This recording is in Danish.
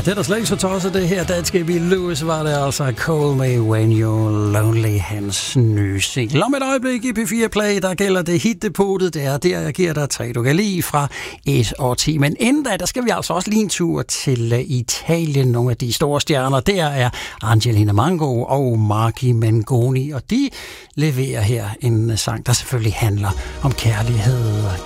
det er da slet ikke så tosset det her. Danske Bill Lewis var det altså. Call Me When You're Lonely, hans nye single. Om et øjeblik i P4 Play, der gælder det hitdepotet. Det er der, jeg giver dig 3, du kan lide fra et og 10. Men inden da, der skal vi altså også lige en tur til Italien. Nogle af de store stjerner, der er Angelina Mango og Marky Mengoni. Og de leverer her en sang, der selvfølgelig handler om kærlighed.